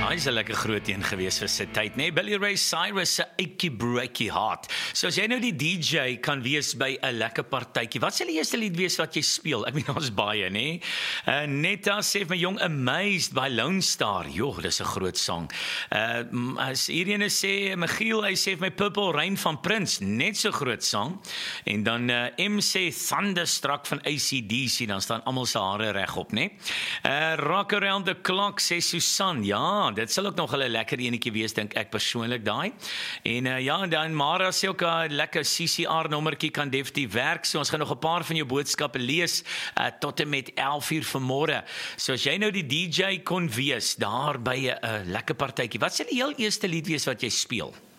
Hy is 'n lekker groot een gewees vir sy tyd, nee? Billy Ray Cyrus se Achy Breaky Heart. So as jy nou die DJ kan wees by 'n lekker partytjie, wat sal die eerste lied wees wat jy speel? Ek meen, ons baie, nee? Netta sê vir my jong, Amazed by Lone Star. Joh, dis 'n groot sang. As hierdie sê, Michiel, hy sê vir my Purple Rain van Prince, net so groot sang. En dan M sê Thunderstruck van AC/DC, dan staan almal se hare regop, nee? Rock Around the Clock sê Susan, ja, dit sal ook nog 'n lekker enetjie wees, dink ek persoonlik daai. En ja, dan Mara sê ook 'n lekker CCR nommertjie kan definitief werk. So ons gaan nog 'n paar van jou boodskappe lees tot en met 11:00 vanmôre. So as jy nou die DJ kon wees daar by 'n lekker partytjie, wat sal die heel eerste lied wees wat jy speel?